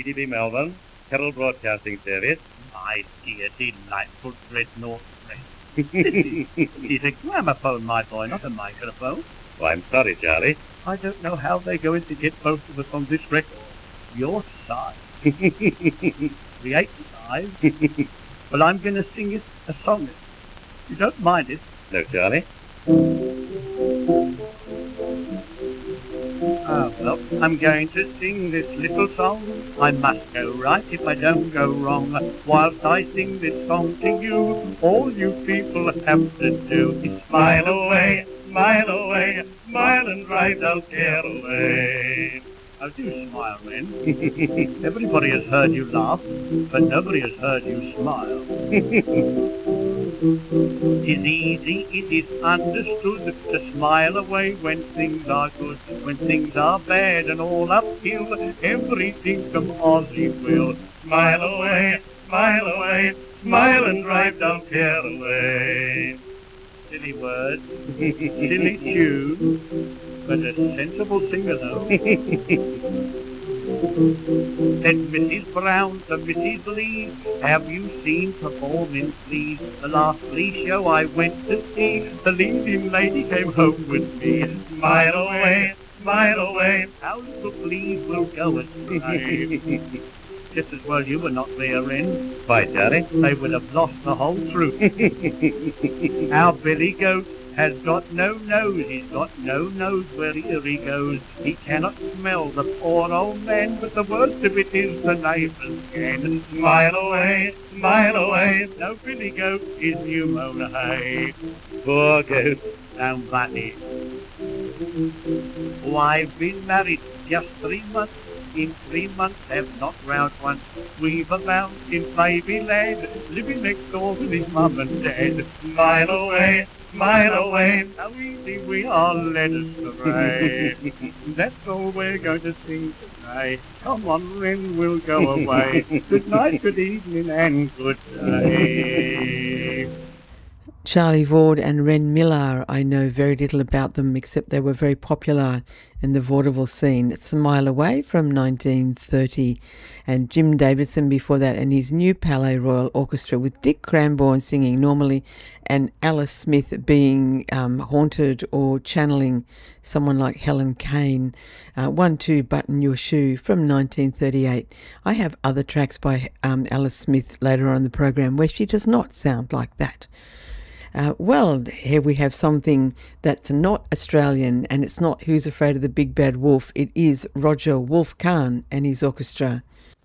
CDB Melbourne, Herald Broadcasting Service. My dear, delightful Dreadnought friend. It's a gramophone, my boy, not a microphone. Oh, I'm sorry, Charlie. I don't know how they're going to get both of us on this record. Your side. The 85. Well, I'm going to sing it a song. You don't mind it? No, Charlie. Well, I'm going to sing this little song. I must go right if I don't go wrong. Whilst I sing this song to you, all you people have to do is smile away, smile and drive that care away. Oh, do smile, Ren. Everybody has heard you laugh, but nobody has heard you smile. It's easy, it is understood to smile away when things are good. When things are bad and all uphill, everything from Aussie will. Smile away, smile and drive down care away. Silly words, silly tune, but a sensible singer though. Said Mrs. Brown to Mrs. Lee, have you seen performance, please? The last Lee show I went to see, the leading lady came home with me. Smile away, how the fleas will go astray. Just as well you were not there, Ren. Why, Charlie? They would have lost the whole troop. Our Billy Goat has got no nose, he's got no nose wherever he goes. He cannot smell the poor old man, but the worst of it is the neighbours can. Smile away, no Billy Goat is pneumonia hay. Poor goat. Down Bunny. Oh, I've been married just 3 months. In 3 months have not round once. We've a mountain baby lad living next door with his mum and dad. Smile away, how easy we are led astray. That's all we're going to sing today. Come on, Ren, we'll go away. Good night, good evening, and good day. Charlie Vaude and Ren Millar, I know very little about them except they were very popular in the vaudeville scene. Smile Away from 1930, and Jim Davidson before that, and his new Palais Royal Orchestra with Dick Cranbourne singing normally and Alice Smith being haunted or channeling someone like Helen Kane. 1-2 Button Your Shoe from 1938. I have other tracks by Alice Smith later on in the program where she does not sound like that. Well, here we have something that's not Australian, and it's not Who's Afraid of the Big Bad Wolf. It is Roger Wolf Kahn and his orchestra.